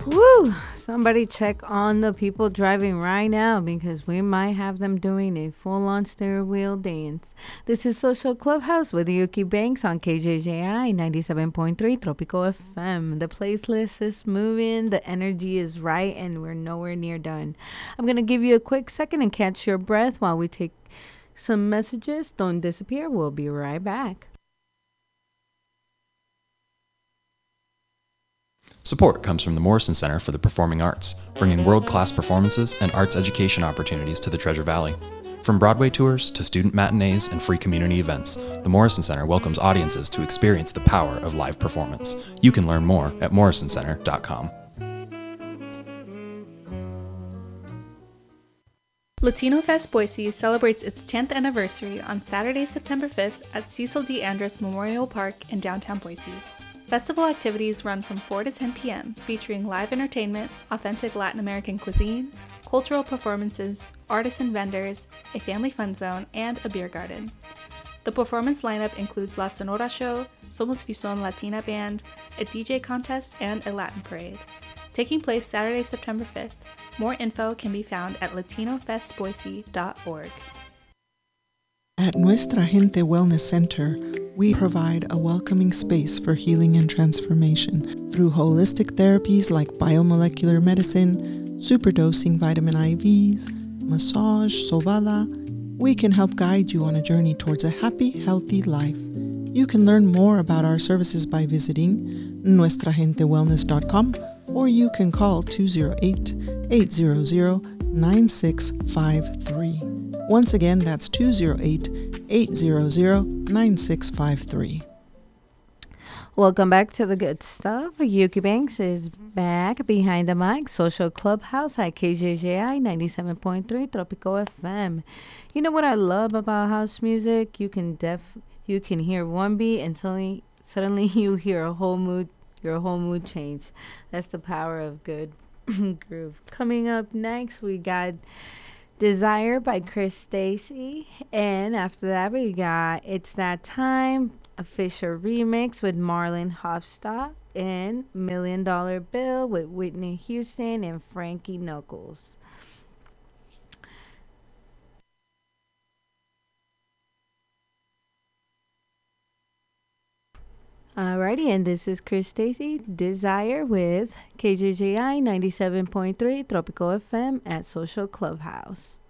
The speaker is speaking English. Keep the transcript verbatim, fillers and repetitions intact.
Woo! Somebody check on the people driving right now because we might have them doing a full on steering wheel dance. This is Social Clubhouse with Yuki Banks on K J J I ninety-seven point three Tropico F M. The playlist is moving, the energy is right, and we're nowhere near done. I'm going to give you a quick second and catch your breath while we take some messages. Don't disappear. We'll be right back. Support comes from the Morrison Center for the Performing Arts, bringing world-class performances and arts education opportunities to the Treasure Valley. From Broadway tours to student matinees and free community events, the Morrison Center welcomes audiences to experience the power of live performance. You can learn more at morrison center dot com. Latino Fest Boise celebrates its tenth anniversary on Saturday, September fifth at Cecil D. Andrus Memorial Park in downtown Boise. Festival activities run from four to ten p.m., featuring live entertainment, authentic Latin American cuisine, cultural performances, artisan vendors, a family fun zone, and a beer garden. The performance lineup includes La Sonora Show, Somos Fusion Latina Band, a D J contest, and a Latin parade. Taking place Saturday, September fifth. More info can be found at latino fest boise dot org. At Nuestra Gente Wellness Center, we provide a welcoming space for healing and transformation through holistic therapies like biomolecular medicine, superdosing vitamin I Vs, massage, sobada. We can help guide you on a journey towards a happy, healthy life. You can learn more about our services by visiting nuestra gente wellness dot com, or you can call two oh eight, eight hundred, nine six five three. Once again, that's two oh eight, eight hundred, nine six five three. Welcome back to the good stuff. Yuki Banks is back behind the mic. Social Clubhouse at K J J I ninety-seven point three Tropico F M. You know what I love about house music? You can def you can hear one beat and suddenly suddenly you hear a whole mood your whole mood change. That's the power of good groove. Coming up next, we got Desire by Chris Stacy, and after that we got It's That Time, a Fisher remix with Marlon Hofstadt, and Million Dollar Bill with Whitney Houston and Frankie Knuckles. Alrighty, and this is Chris Stacy, Desire with K J J I ninety-seven point three Tropico F M at Social Clubhouse.